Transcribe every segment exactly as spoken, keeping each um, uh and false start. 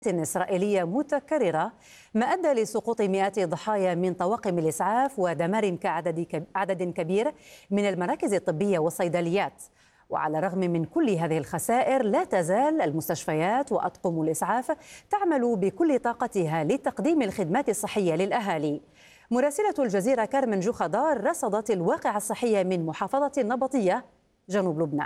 إسرائيلية متكررة ما أدى لسقوط مئات الضحايا من طواقم الإسعاف ودمار كعدد عدد كبير من المراكز الطبية والصيدليات. وعلى الرغم من كل هذه الخسائر لا تزال المستشفيات وأطقم الإسعاف تعمل بكل طاقتها لتقديم الخدمات الصحية للأهالي. مراسلة الجزيرة كارمن جوخدار رصدت الواقع الصحي من محافظة النبطية جنوب لبنان.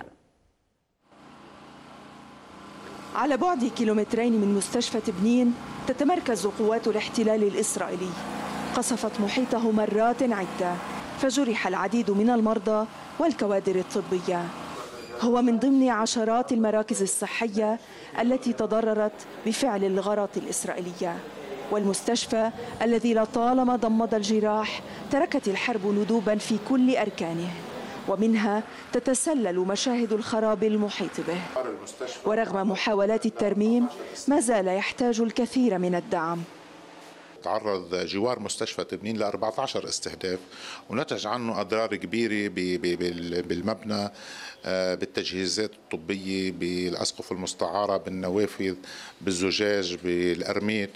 على بعد كيلومترين من مستشفى تبنين تتمركز قوات الاحتلال الإسرائيلي. قصفت محيطه مرات عدة فجرح العديد من المرضى والكوادر الطبية. هو من ضمن عشرات المراكز الصحية التي تضررت بفعل الغارات الإسرائيلية. والمستشفى الذي لطالما ضمد الجراح تركت الحرب ندوبا في كل أركانه، ومنها تتسلل مشاهد الخراب المحيط به. ورغم محاولات الترميم ما زال يحتاج الكثير من الدعم. تعرض جوار مستشفى تبنين ل أربعة عشر استهداف ونتج عنه أضرار كبيرة بالمبنى، بالتجهيزات الطبية، بالأسقف المستعارة، بالنوافذ، بالزجاج، بالأرميد.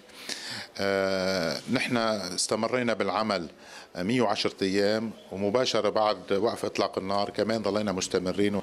نحن استمرينا بالعمل مئة وعشرة أيام، ومباشرة بعد وقف إطلاق النار كمان ظلينا مستمرين.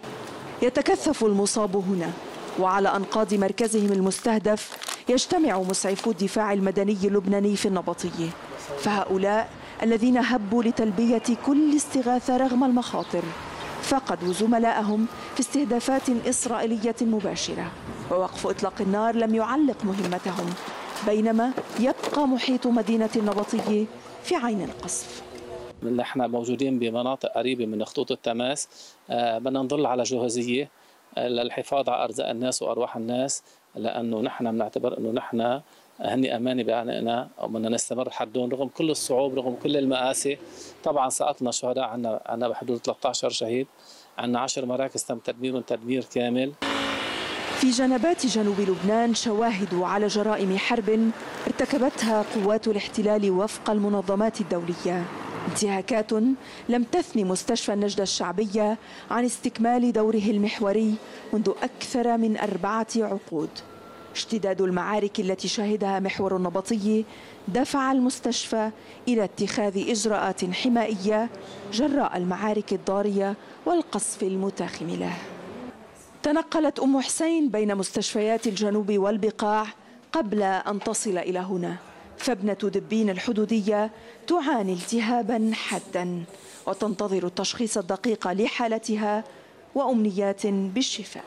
يتكثف المصاب هنا، وعلى أنقاض مركزهم المستهدف يجتمع مسعفو الدفاع المدني اللبناني في النبطية. فهؤلاء الذين هبوا لتلبية كل استغاثة رغم المخاطر فقدوا زملائهم في استهدافات إسرائيلية مباشرة، ووقف إطلاق النار لم يعلق مهمتهم، بينما يبقى محيط مدينة النبطية في عين القصف. نحن موجودين بمناطق قريبة من خطوط التماس، آه بدنا نضل على جهازية آه للحفاظ على أرزاق الناس وأرواح الناس، لأنه نحن بنعتبر أنه نحن هني أمانة بعنقنا وبدنا نستمر حدهم رغم كل الصعوب، رغم كل المآسي. طبعا سقطنا شهداء، عنا عنا بحدود ثلاثة عشر شهيد، عنا عشر مراكز تم تدميرهم تدمير كامل. في جنبات جنوب لبنان شواهد على جرائم حرب ارتكبتها قوات الاحتلال وفق المنظمات الدولية. انتهاكات لم تثني مستشفى النجدة الشعبية عن استكمال دوره المحوري منذ أكثر من أربعة عقود. اشتداد المعارك التي شهدها محور النبطية دفع المستشفى إلى اتخاذ إجراءات حمائية جراء المعارك الضارية والقصف المتاخم له. تنقلت أم حسين بين مستشفيات الجنوب والبقاع قبل أن تصل إلى هنا، فابنة دبين الحدودية تعاني التهابا حادا وتنتظر التشخيص الدقيق لحالتها وأمنيات بالشفاء.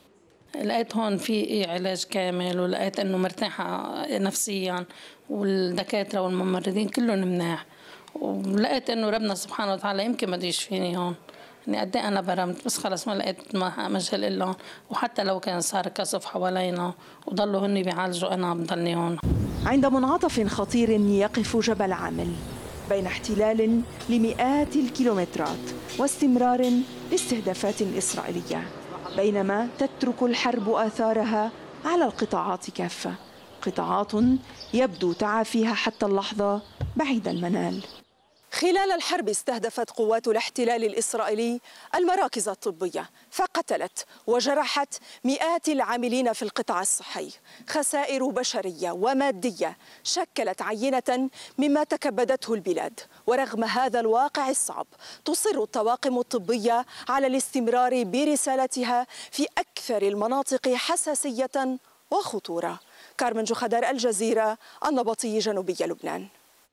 لقيت هون في علاج كامل، ولقيت أنه مرتاحة نفسيا، والدكاترة والممرضين كلهم مناح، ولقيت أنه ربنا سبحانه وتعالى يمكن ما يشفيني هون. يعني قد ايه انا برمت، بس خلص ما لقيت مجال الا، وحتى لو كان صار كسف حوالينا وضلوا هن بيعالجوا انا بضلني هون. عند منعطف خطير يقف جبل عامل بين احتلال لمئات الكيلومترات واستمرار لاستهدافات إسرائيلية، بينما تترك الحرب آثارها على القطاعات كافة، قطاعات يبدو تعافيها حتى اللحظة بعيد المنال. خلال الحرب استهدفت قوات الاحتلال الإسرائيلي المراكز الطبية فقتلت وجرحت مئات العاملين في القطاع الصحي. خسائر بشرية ومادية شكلت عينة مما تكبدته البلاد. ورغم هذا الواقع الصعب تصر الطواقم الطبية على الاستمرار برسالتها في أكثر المناطق حساسية وخطورة. كارمن جوخدار، الجزيرة، النبطي، جنوبي لبنان.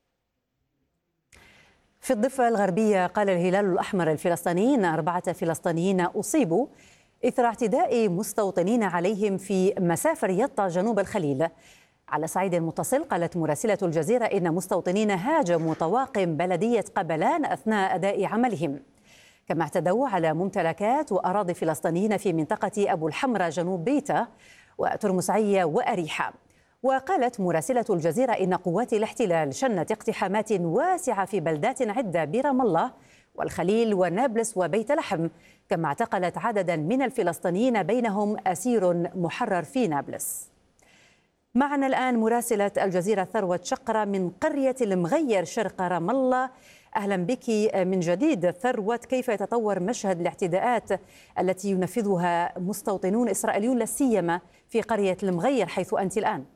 في الضفة الغربية قال الهلال الأحمر الفلسطيني أن أربعة فلسطينيين أصيبوا إثر اعتداء مستوطنين عليهم في مسافر يطا جنوب الخليل. على صعيد متصل قالت مراسلة الجزيرة إن مستوطنين هاجموا طواقم بلدية قبلان أثناء أداء عملهم، كما اعتدوا على ممتلكات وأراضي فلسطينيين في منطقة أبو الحمرة جنوب بيتا وترمسعية وأريحة. وقالت مراسلة الجزيرة إن قوات الاحتلال شنت اقتحامات واسعة في بلدات عدة برام الله والخليل ونابلس وبيت لحم، كما اعتقلت عددا من الفلسطينيين بينهم أسير محرر في نابلس. معنا الآن مراسلة الجزيرة ثروة شقرة من قرية المغير شرق رام الله. أهلا بك من جديد ثروة، كيف يتطور مشهد الاعتداءات التي ينفذها مستوطنون إسرائيليون لا سيما في قرية المغير حيث أنت الآن.